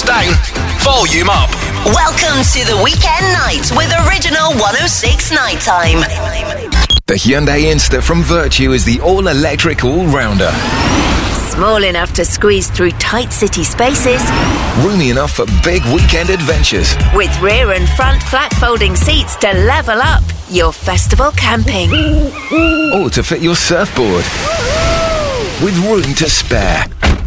down, volume up. Welcome to the weekend night with Original 106 Nighttime. The Hyundai Insta from Virtue is the all-electric all-rounder. Small enough to squeeze through tight city spaces. Roomy enough for big weekend adventures. With rear and front flat folding seats to level up your festival camping. Or to fit your surfboard. With room to spare.